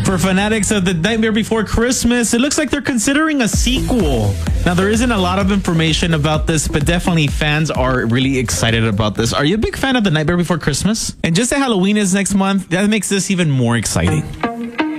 For fanatics of The Nightmare Before Christmas, it looks like they're considering a sequel. Now, there isn't a lot of information about this, but definitely fans are really excited about this. Are you a big fan of The Nightmare Before Christmas? And just that Halloween is next month, that makes this even more exciting.